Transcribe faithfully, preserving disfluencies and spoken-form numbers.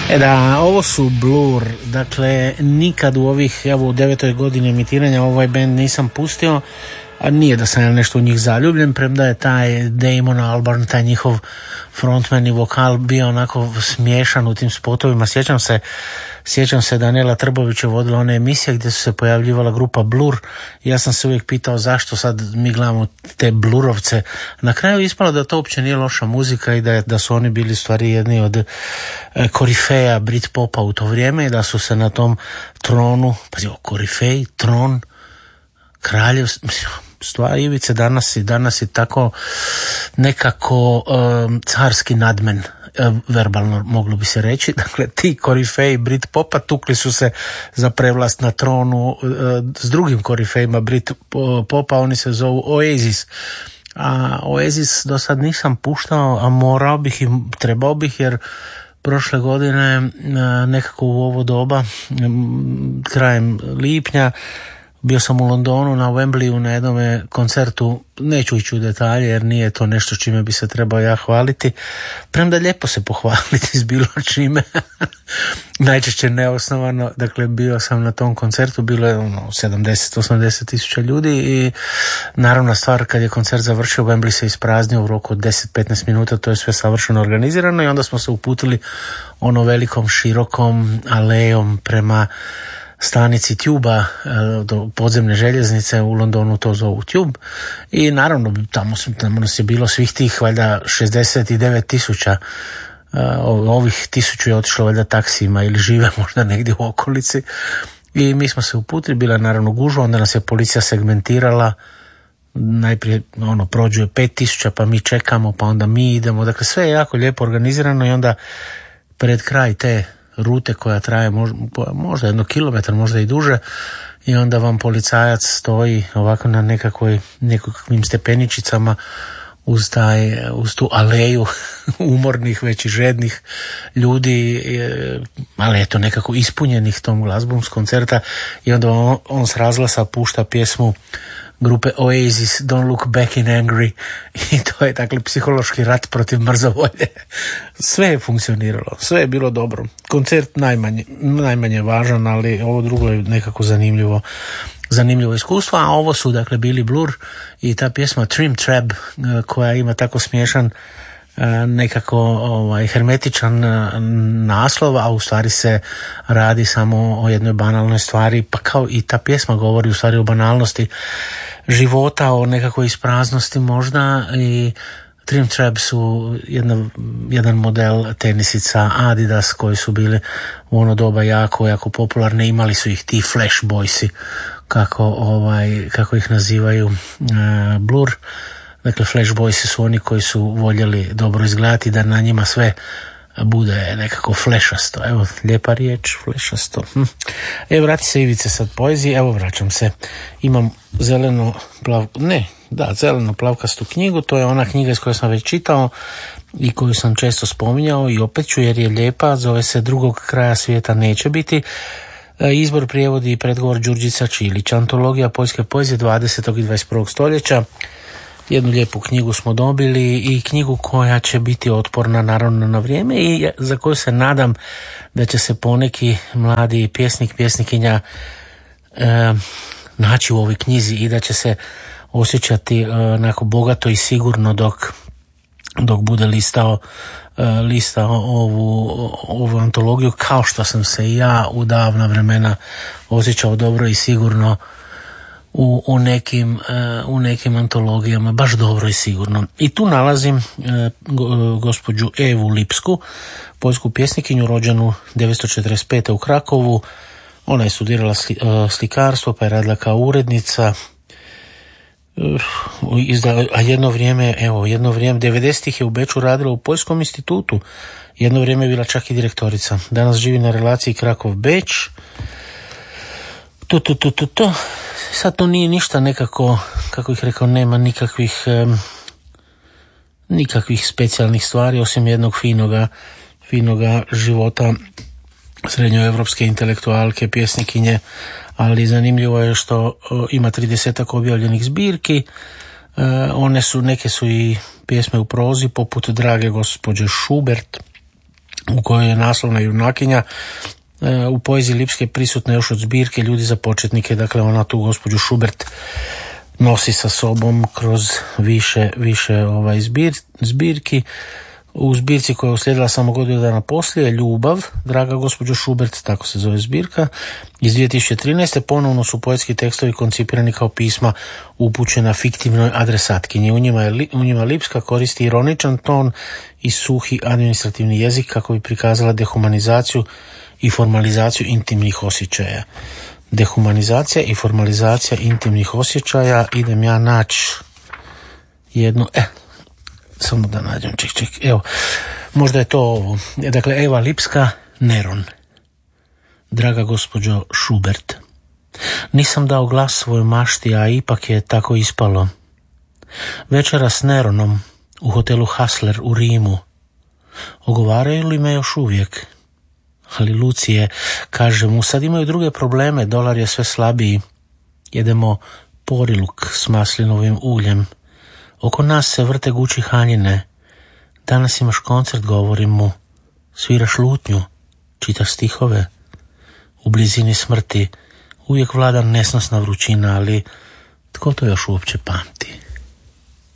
E da, ovo su Blur, dakle nikad u ovih, evo u devetoj godini emitiranja ovaj band nisam pustio, a nije da sam ja nešto u njih zaljubljen, premda je taj Damon Albarn, taj njihov frontman i vokal bio onako smiješan u tim spotovima. Sjećam se Sjećam se da Nela Trbović je vodila one emisije gdje su se pojavljivala grupa Blur i ja sam se uvijek pitao zašto sad mi gledamo te Blurovce. Na kraju ispalo da to uopće nije loša muzika i da, da su oni bili stvari jedni od korifeja Britpopa u to vrijeme i da su se na tom tronu, pazi, korifej, tron, kraljev, stvar Ivice danas i danas je tako nekako um, carski nadmen, verbalno moglo bi se reći. Dakle, ti korifeji Britpopa tukli su se za prevlast na tronu uh, s drugim korifejima Britpopa, oni se zovu Oasis. A Oasis do sad nisam puštao, a morao bih i trebao bih, jer prošle godine uh, nekako u ovo doba, um, krajem lipnja, bio sam u Londonu na Wembleyu na jednom koncertu, neću ići u detalje jer nije to nešto čime bi se trebao ja hvaliti, premda lijepo se pohvaliti s bilo čime, najčešće neosnovano. Dakle, bio sam na tom koncertu, bilo je ono, sedamdeset do osamdeset tisuća ljudi i naravna stvar, kad je koncert završio, Wembley se ispraznio u roku od deset do petnaest minuta, to je sve savršeno organizirano i onda smo se uputili ono velikom širokom alejom prema stanici Tube-a, do podzemne željeznice, u Londonu to zovu Tube, i naravno tamo, tamo nas je bilo svih tih valjda šezdeset devet tisuća, ovih tisuću je otišlo valjda taksijima ili žive možda negdje u okolici, i mi smo se uputili, bila naravno gužva, onda nas je policija segmentirala, najprije ono prođuje pet tisuća, pa mi čekamo, pa onda mi idemo, dakle sve je jako lijepo organizirano i onda pred kraj te rute koja traje možda, možda jedno kilometar, možda i duže, i onda vam policajac stoji ovako na nekakvoj, nekakvim stepeničicama uz, taj, uz tu aleju umornih, već i žednih ljudi, ali eto nekako ispunjenih tom glazbom s koncerta, i onda on, on s razglasa pušta pjesmu grupe Oasis, Don't Look Back in Angry, i to je dakle psihološki rat protiv mrzovolje. Sve je funkcioniralo, sve je bilo dobro. Koncert najmanje, najmanje važan, ali ovo drugo je nekako zanimljivo zanimljivo iskustvo, a ovo su dakle bili Blur i ta pjesma Trim Trab, koja ima tako smiješan, nekako ovaj, hermetičan naslov, a u stvari se radi samo o jednoj banalnoj stvari, pa kao i ta pjesma govori u stvari o banalnosti života, o nekakvoj ispraznosti možda. I Trim Trab su jedna, jedan model tenisica Adidas koji su bili u ono doba jako, jako popularne, imali su ih ti Flash Boysi, kako, ovaj, kako ih nazivaju uh, Blur. Dakle, Flash Boysi su oni koji su voljeli dobro izgledati, da na njima sve bude nekako flešasto. Evo, lijepa riječ, flešasto. Hm. E, vrati se Ivice sad poeziji. Evo, vraćam se. Imam zeleno plav... Ne, da, zeleno plavkastu knjigu. To je ona knjiga iz koje sam već čitao i koju sam često spominjao i opet ću jer je lijepa. Zove se Drugog kraja svijeta neće biti. Izbor, prijevodi i predgovor Đurđica Čilić. Antologija poljske poezije dvadesetog i dvadeset prvog stoljeća. Jednu lijepu knjigu smo dobili i knjigu koja će biti otporna naravno na vrijeme i za koju se nadam da će se poneki mladi pjesnik, pjesnikinja e, naći u ovoj knjizi i da će se osjećati e, onako bogato i sigurno dok, dok bude listao, e, listao ovu, ovu antologiju, kao što sam se i ja u davna vremena osjećao dobro i sigurno U, u, nekim, u nekim antologijama, baš dobro i sigurno. I tu nalazim gospođu Evu Lipsku, poljsku pjesnikinju rođenu devetsto četrdeset pete u Krakovu. Ona je studirala slikarstvo, pa je radila kao urednica. A jedno vrijeme, evo, jedno vrijeme, devedesetih je u Beču radila u Poljskom institutu. Jedno vrijeme je bila čak i direktorica. Danas živi na relaciji Krakov-Beč. To, to, to, to, to. Sad to nije ništa nekako, kako ih rekao, nema nikakvih um, nikakvih specijalnih stvari, osim jednog finoga, finoga života srednjoevropske intelektualke, pjesnikinje, ali zanimljivo je što uh, ima tridesetak objavljenih zbirki. Uh, one su, neke su i pjesme u prozi, poput Drage gospođe Schubert, u kojoj je naslovna junakinja. U poeziji Lipske prisutna još od zbirke Ljudi za početnike, dakle ona tu gospođu Schubert nosi sa sobom kroz više, više ovaj zbir, zbirki. U zbirci koja je uslijedila samo godinu dana poslije, Ljubav, draga gospođo Schubert, tako se zove zbirka, iz dvije tisuće trinaeste. Ponovno su poetski tekstovi koncipirani kao pisma upućena fiktivnoj adresatkinji. U njima, je, u njima Lipska koristi ironičan ton i suhi administrativni jezik kako bi prikazala dehumanizaciju i formalizaciju intimnih osjećaja. Dehumanizacija i formalizacija intimnih osjećaja. Idem ja naći jednu... Eh, samo da nađem, ček, ček, evo, možda je to ovo. Dakle, Eva Lipska, Neron. Draga gospođo Schubert, nisam dao glas svojoj mašti, a ipak je tako ispalo. Večera s Neronom u hotelu Hassler u Rimu. Ogovaraju li me još uvijek? Ali Lucije, kaže mu, sad imaju druge probleme, dolar je sve slabiji. Jedemo poriluk s maslinovim uljem. Oko nas se vrte guči haljine. Danas imaš koncert, govorim mu. Sviraš lutnju, čitaš stihove. U blizini smrti uvijek vlada nesnosna vrućina, ali tko to još uopće pamti?